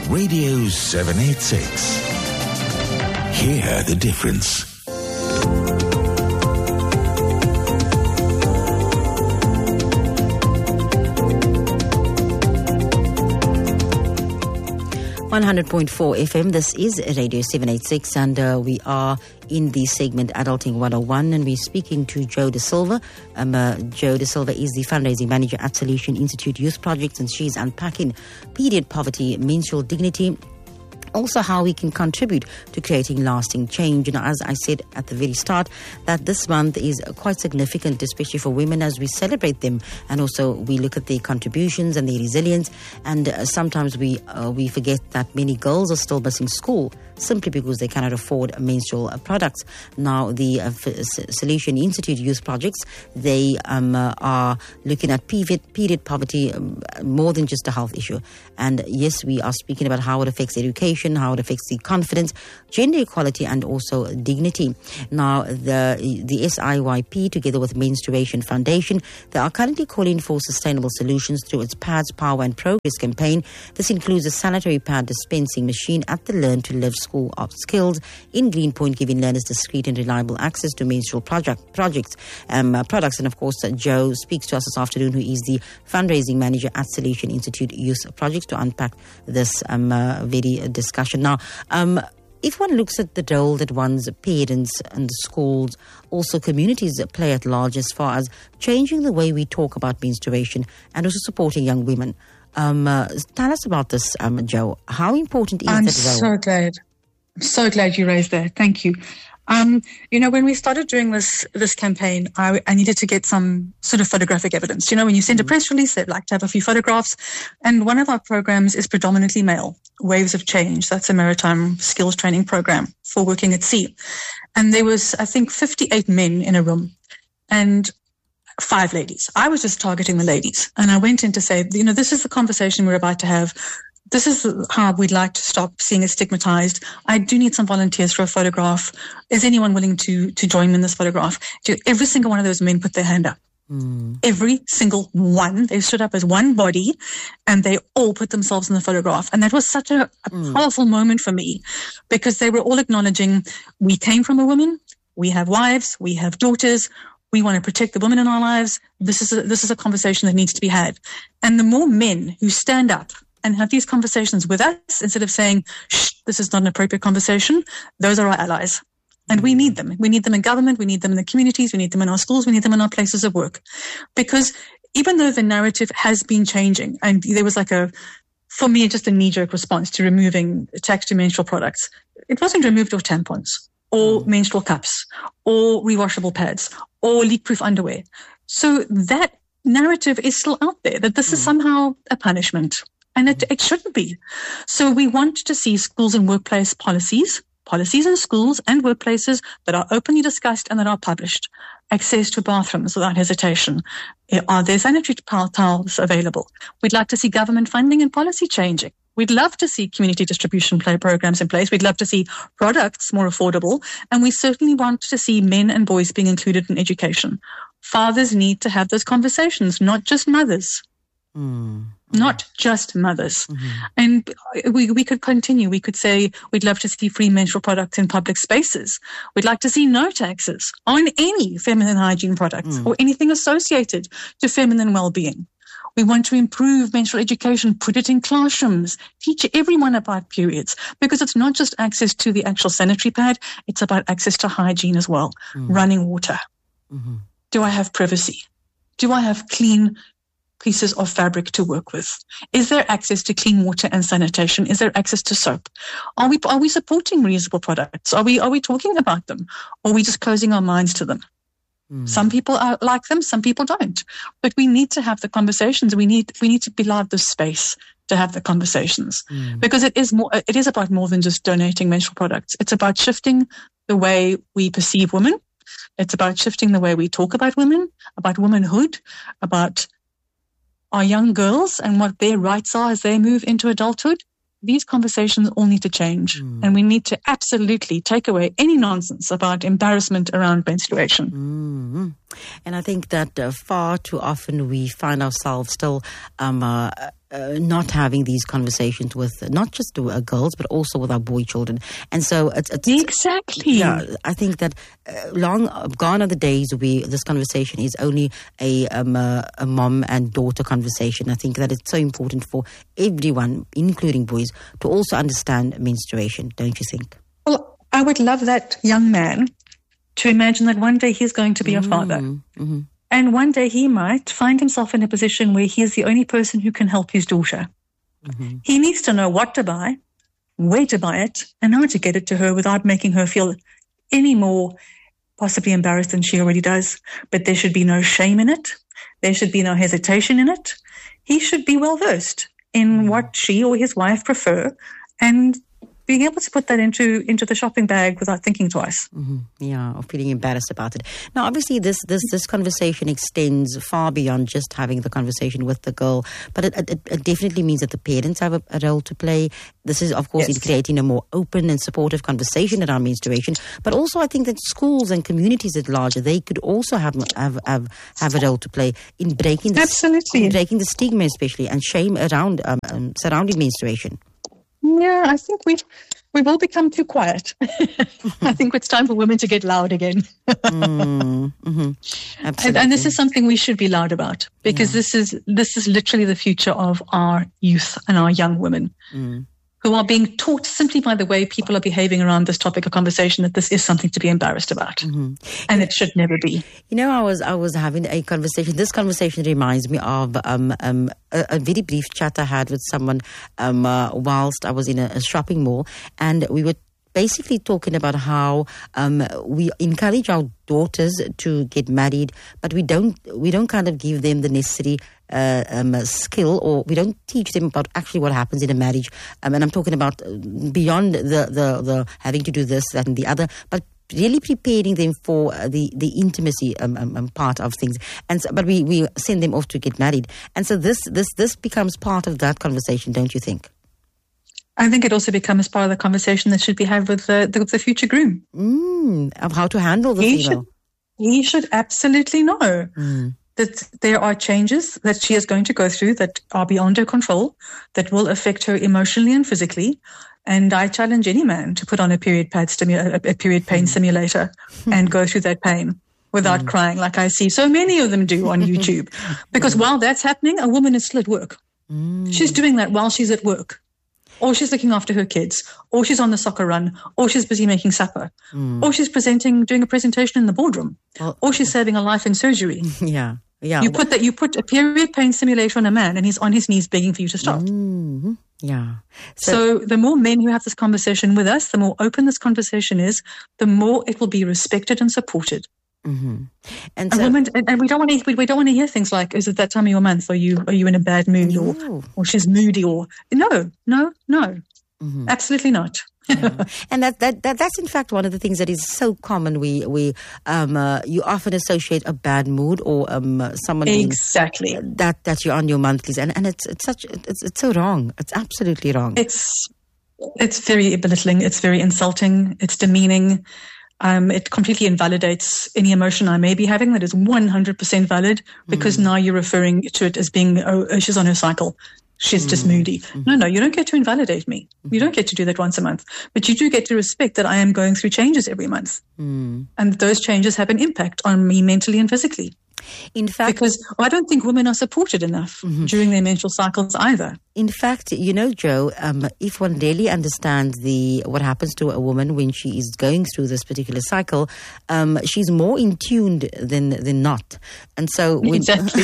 Radio 786. Hear the difference. .4 FM. This is Radio 786, and we are in the segment Adulting 101, and we're speaking to Jo De Silva. Jo De Silva is the fundraising manager at Solution Institute Youth Projects, and she's unpacking period poverty, menstrual dignity, also how we can contribute to creating lasting change. And as I said at the very start, that this month is quite significant, especially for women, as we celebrate them, and also we look at their contributions and their resilience. And sometimes we forget that many girls are still missing school simply because they cannot afford menstrual products. Now, the Solution Institute Youth Projects, they are looking at period poverty more than just a health issue. And yes, we are speaking about how it affects education, how it affects the confidence, gender equality, and also dignity. Now, the SIYP, together with Menstruation Foundation, they are currently calling for sustainable solutions through its Pads, Power and Progress campaign. This includes a sanitary pad dispensing machine at the Learn to Live School of Skills in Greenpoint, giving learners discreet and reliable access to menstrual products. And of course, Jo speaks to us this afternoon, who is the fundraising manager at Solution Institute Youth Projects, to unpack this very discussion. Now, if one looks at the role that one's parents and the schools, also communities play at large as far as changing the way we talk about menstruation and also supporting young women. Tell us about this, Jo. How important is that role? I'm so glad you raised that. Thank you. When we started doing this campaign, I needed to get some sort of photographic evidence. When you send a press release, they'd like to have a few photographs. And one of our programs is predominantly male, Waves of Change. That's a maritime skills training program for working at sea. And there was, I think, 58 men in a room and 5 ladies. I was just targeting the ladies. And I went in to say, this is the conversation we're about to have. This is how we'd like to stop seeing it stigmatized. I do need some volunteers for a photograph. Is anyone willing to join me in this photograph? Every single one of those men put their hand up. Every single one. They stood up as one body and they all put themselves in the photograph. And that was such a powerful moment for me, because they were all acknowledging we came from a woman, we have wives, we have daughters, we want to protect the women in our lives. This is a conversation that needs to be had. And the more men who stand up and have these conversations with us, instead of saying, shh, this is not an appropriate conversation, those are our allies. And we need them. We need them in government. We need them in the communities. We need them in our schools. We need them in our places of work. Because even though the narrative has been changing, and there was for me, just a knee-jerk response to removing tax to menstrual products, it wasn't removed of tampons or menstrual cups or rewashable pads or leak-proof underwear. So that narrative is still out there, that this is somehow a punishment. And it shouldn't be. So we want to see schools and workplace policies in schools and workplaces that are openly discussed and that are published. Access to bathrooms without hesitation. Are there sanitary towels available? We'd like to see government funding and policy changing. We'd love to see community distribution programs in place. We'd love to see products more affordable. And we certainly want to see men and boys being included in education. Fathers need to have those conversations, not just mothers. Not just mothers. And we could continue. We could say we'd love to see free menstrual products in public spaces. We'd like to see no taxes on any feminine hygiene products or anything associated to feminine well-being. We want to improve menstrual education, put it in classrooms, teach everyone about periods, because it's not just access to the actual sanitary pad, it's about access to hygiene as well. Running water. Do I have privacy? Do I have clean pieces of fabric to work with? Is there access to clean water and sanitation? Is there access to soap? Are we supporting reusable products? Are we talking about them? Or are we just closing our minds to them? Some people like them, some people don't. But we need to have the conversations. We need to be allowed the space to have the conversations, because it is about more than just donating menstrual products. It's about shifting the way we perceive women. It's about shifting the way we talk about women, about womanhood, about our young girls and what their rights are as they move into adulthood. These conversations all need to change, and we need to absolutely take away any nonsense about embarrassment around menstruation. And I think that far too often we find ourselves still not having these conversations with not just girls, but also with our boy children. And so it's exactly. Yeah, I think that long gone are the days where this conversation is only a mom and daughter conversation. I think that it's so important for everyone, including boys, to also understand menstruation, don't you think? Well, I would love that young man to imagine that one day he's going to be a father. Mm-hmm. And one day he might find himself in a position where he is the only person who can help his daughter. Mm-hmm. He needs to know what to buy, where to buy it, and how to get it to her without making her feel any more possibly embarrassed than she already does. But there should be no shame in it. There should be no hesitation in it. He should be well versed in what she or his wife prefer, and being able to put that into the shopping bag without thinking twice. Mm-hmm. Yeah, or feeling embarrassed about it. Now, obviously, this conversation extends far beyond just having the conversation with the girl, but it definitely means that the parents have a role to play. This is, of course, in creating a more open and supportive conversation around menstruation, but also I think that schools and communities at large, they could also have a role to play in breaking the stigma, especially, and shame around surrounding menstruation. Yeah, I think we've all become too quiet. I think it's time for women to get loud again. Mm-hmm. Absolutely. And this is something we should be loud about, because this is literally the future of our youth and our young women who are being taught simply by the way people are behaving around this topic of conversation that this is something to be embarrassed about. Mm-hmm. And it should never be. You know, I was having a conversation. This conversation reminds me of a very brief chat I had with someone whilst I was in a shopping mall, and we were basically talking about how we encourage our daughters to get married, but we don't kind of give them the necessary skill, or we don't teach them about actually what happens in a marriage. And I'm talking about beyond the having to do this, that, and the other, but really preparing them for the intimacy part of things. And so, but we send them off to get married, and so this becomes part of that conversation, don't you think? I think it also becomes part of the conversation that should be had with the future groom. Of how to handle the female. He should absolutely know that there are changes that she is going to go through that are beyond her control, that will affect her emotionally and physically. And I challenge any man to put on a period pain simulator and go through that pain without crying, like I see so many of them do on YouTube. Because while that's happening, a woman is still at work. She's doing that while she's at work. Or she's looking after her kids, or she's on the soccer run, or she's busy making supper, or she's doing a presentation in the boardroom, or she's saving a life in surgery. Yeah. You put a period pain simulator on a man, and he's on his knees begging for you to stop. Mm-hmm. Yeah. So the more men who have this conversation with us, the more open this conversation is, the more it will be respected and supported. Mm-hmm. And we don't want to hear things like, "Is it that time of your month? Are you in a bad mood, or she's moody?" Or no, absolutely not. Yeah. And that's in fact one of the things that is so common. You often associate a bad mood or someone exactly that you're on your monthlies, and it's so wrong. It's absolutely wrong. It's very belittling. It's very insulting. It's demeaning. It completely invalidates any emotion I may be having that is 100% valid, because now you're referring to it as being, she's on her cycle. She's just moody. No, you don't get to invalidate me. You don't get to do that once a month. But you do get to respect that I am going through changes every month. And those changes have an impact on me mentally and physically. In fact, because I don't think women are supported enough during their menstrual cycles either. In fact, you know, Joe, if one really understands what happens to a woman when she is going through this particular cycle, she's more in tune than not. And so when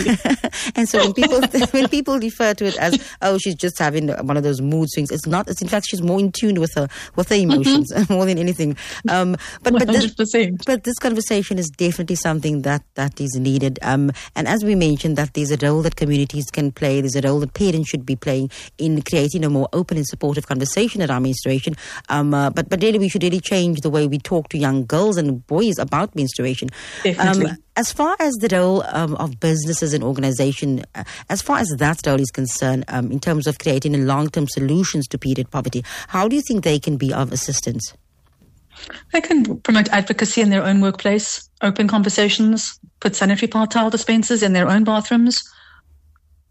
people refer to it as, oh, she's just having one of those mood swings, it's not. It's in fact she's more in tune with her emotions more than anything. But this conversation is definitely something that is needed. And as we mentioned, that there's a role that communities can play. There's a role that parents should be playing in creating a more open and supportive conversation around menstruation. But really, we should really change the way we talk to young girls and boys about menstruation. Definitely. As far as the role of businesses and organization, as far as that role is concerned, in terms of creating long-term solutions to period poverty, how do you think they can be of assistance? They can promote advocacy in their own workplace, open conversations, put sanitary towel dispensers in their own bathrooms,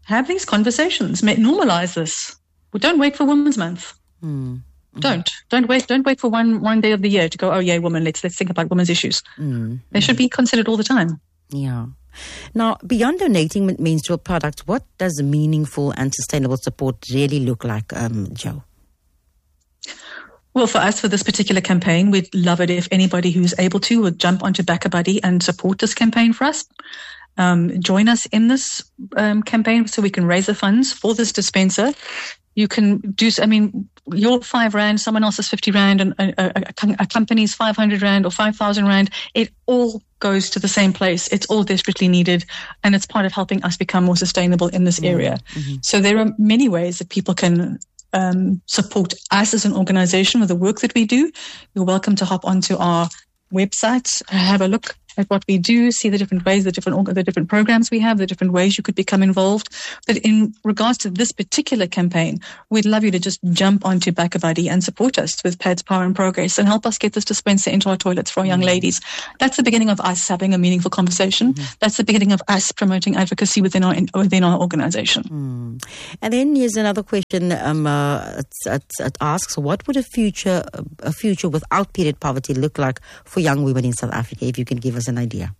have these conversations, normalize this. Well, don't wait for Women's Month. Don't wait for one day of the year to go, oh yeah, women, let's think about women's issues. They should be considered all the time. Yeah. Now, beyond donating menstrual products, what does meaningful and sustainable support really look like, Jo? Well, for us, for this particular campaign, we'd love it if anybody who's able to would jump onto BackaBuddy and support this campaign for us. Join us in this campaign so we can raise the funds for this dispenser. You can do, your R5, someone else's R50, and a company's R500 or 5,000 Rand. It all goes to the same place. It's all desperately needed, and it's part of helping us become more sustainable in this area. So there are many ways that people can support us as an organization with the work that we do. You're welcome to hop onto our website, have a look at what we do, see the different ways, the different programs we have, the different ways you could become involved. But in regards to this particular campaign, we'd love you to just jump onto BackaBuddy and support us with Pads, Power and Progress and help us get this dispenser into our toilets for our young ladies. That's the beginning of us having a meaningful conversation. That's the beginning of us promoting advocacy within our organization. And then here's another question. It asks, what would a future without period poverty look like for young women in South Africa, if you can give us an idea?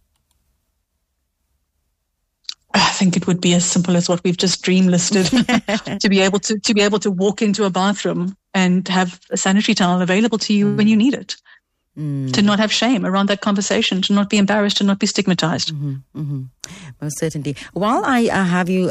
I think it would be as simple as what we've just dream listed. to be able to walk into a bathroom and have a sanitary towel available to you when you need it. To not have shame around that conversation, to not be embarrassed, to not be stigmatized. Most certainly. While I have you,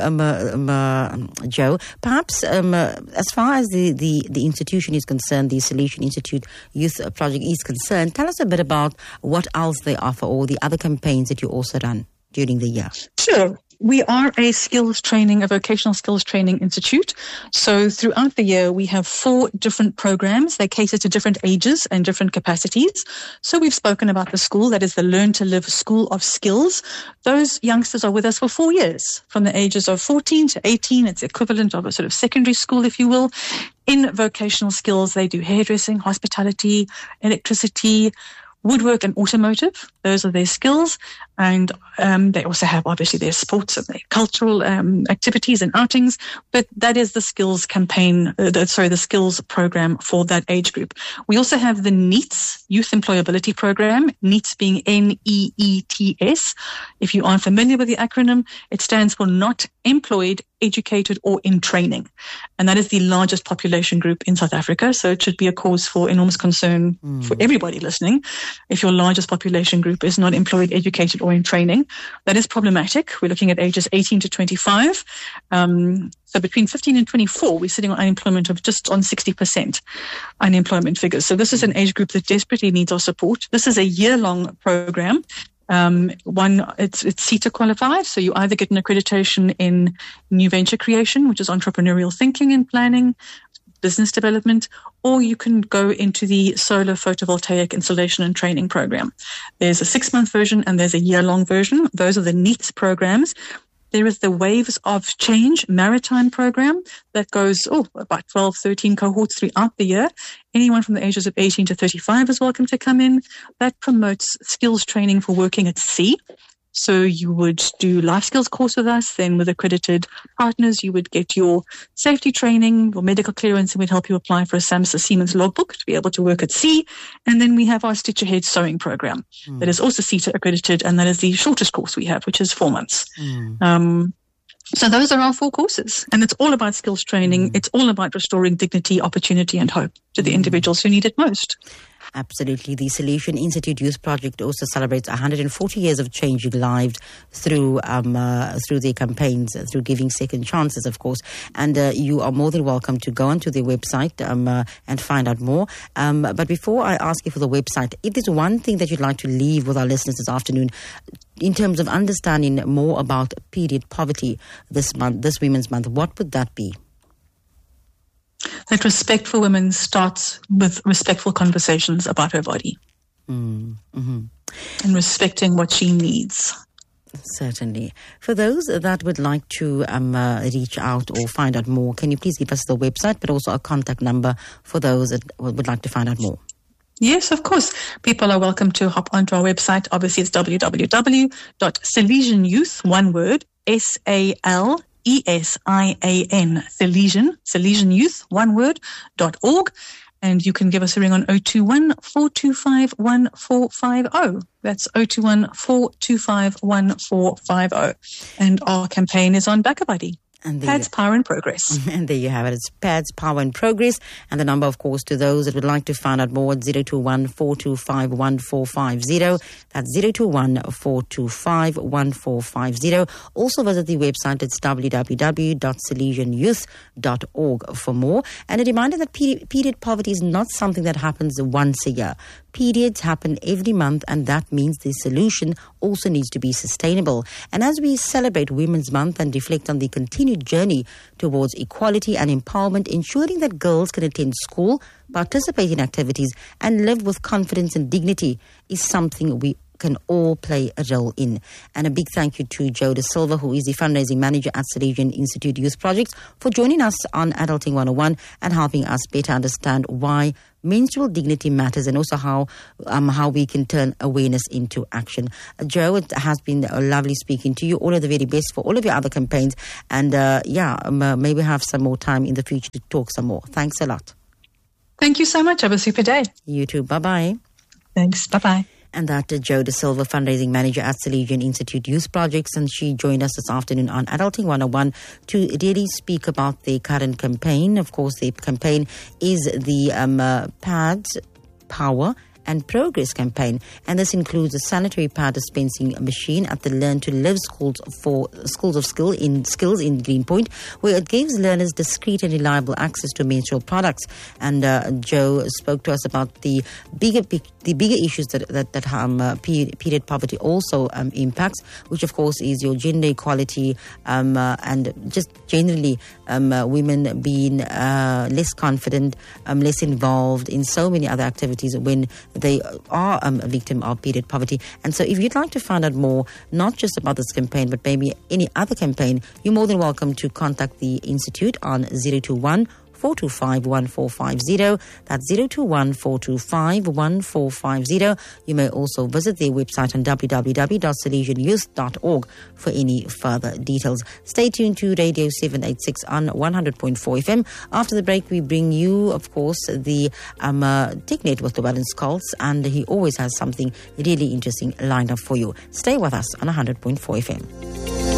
Jo, perhaps as far as the institution is concerned, the Solution Institute Youth Project is concerned, tell us a bit about what else they offer or the other campaigns that you also run during the year. Sure. We are a vocational skills training institute. So throughout the year, we have 4 different programs. They cater to different ages and different capacities. So we've spoken about the school, that is the Learn to Live School of Skills. Those youngsters are with us for 4 years, from the ages of 14 to 18. It's equivalent of a sort of secondary school, if you will. In vocational skills, they do hairdressing, hospitality, electricity, woodwork and automotive. Those are their skills. And they also have, obviously, their sports and their cultural activities and outings. But that is the skills campaign, the skills program for that age group. We also have the NEETS, Youth Employability Program, NEETS being NEETS. If you aren't familiar with the acronym, it stands for Not Employed, Educated or in Training. And that is the largest population group in South Africa. So it should be a cause for enormous concern for everybody listening. If your largest population group is not employed, educated or in training, that is problematic. We're looking at ages 18 to 25. So between 15 and 24, we're sitting on unemployment of just on 60% unemployment figures. So this is an age group that desperately needs our support. This is a year-long program. It's CETA qualified, so you either get an accreditation in new venture creation, which is entrepreneurial thinking and planning, business development, or you can go into the solar photovoltaic installation and training program. There's a 6-month version and there's a year-long version. Those are the NEETS programs. There is the Waves of Change maritime program that goes, about 12, 13 cohorts throughout the year. Anyone from the ages of 18 to 35 is welcome to come in. That promotes skills training for working at sea. So you would do life skills course with us, then with accredited partners, you would get your safety training, your medical clearance, and we'd help you apply for a SAMHSA Seaman's logbook to be able to work at sea. And then we have our Stitch Ahead sewing program that is also CETA accredited, and that is the shortest course we have, which is 4 months. So those are our 4 courses, and it's all about skills training. It's all about restoring dignity, opportunity, and hope to the individuals who need it most. Absolutely. The Solution Institute Youth Project also celebrates 140 years of changing lives through their campaigns, through giving second chances, of course. And you are more than welcome to go onto their website and find out more. But before I ask you for the website, if there's one thing that you'd like to leave with our listeners this afternoon in terms of understanding more about period poverty this month, this Women's Month, what would that be? That respect for women starts with respectful conversations about her body and respecting what she needs. Certainly. For those that would like to reach out or find out more, can you please give us the website, but also a contact number for those that would like to find out more? Yes, of course. People are welcome to hop onto our website. Obviously, it's www.salesianyouth, one word, SALESIANYOUTH, ESIAN, Salesian Youth, one word, .org. And you can give us a ring on 021-425-1450. That's 021-425-1450. And our campaign is on BackaBuddy. PADS Power in Progress. And there you have it. It's PADS Power in Progress. And the number, of course, to those that would like to find out more, 021-425-1450. That's 021-425-1450. Also visit the website. It's www.salesianyouth.org for more. And a reminder that period poverty is not something that happens once a year. Periods happen every month, and that means the solution also needs to be sustainable. And as we celebrate Women's Month and reflect on the continued journey towards equality and empowerment, ensuring that girls can attend school, participate in activities, and live with confidence and dignity is something we can all play a role in. And a big thank you to Joe De Silva, who is the fundraising manager at Salesian Institute Youth Projects, for joining us on Adulting 101 and helping us better understand why menstrual dignity matters, and also how we can turn awareness into action. Joe, it has been lovely speaking to you. All of the very best for all of your other campaigns, and maybe have some more time in the future to talk some more. Thanks a lot. Thank you so much. Have a super day. You too. Bye-bye. Thanks. Bye-bye. And that Joe De Silva, fundraising manager at Salesian Institute Youth Projects, and she joined us this afternoon on Adulting 101 to really speak about the current campaign. Of course, the campaign is the PADS Power and Progress campaign, and this includes a sanitary pad dispensing machine at the Learn to Live schools of skills in Greenpoint, where it gives learners discreet and reliable access to menstrual products. And Joe spoke to us about the bigger issues that period poverty also impacts, which of course is your gender equality and just generally women being less confident, less involved in so many other activities when they are a victim of period poverty. And so if you'd like to find out more, not just about this campaign, but maybe any other campaign, you're more than welcome to contact the Institute on 021-425-1450. That's 021-425-1450. You may also visit their website on www.salesianyouth.org for any further details. Stay tuned to Radio 786 on 100.4 FM. After the break, we bring you, of course, the TechNet with Llewellyn Scholz, and he always has something really interesting lined up for you. Stay with us on 100.4 FM.